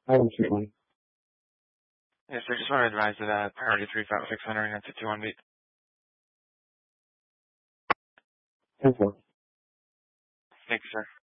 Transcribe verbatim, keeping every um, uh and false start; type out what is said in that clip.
I am two one. Yes, sir. Just want to advise that uh, priority three five six entering into two one beat. ten four. Thank you, sir.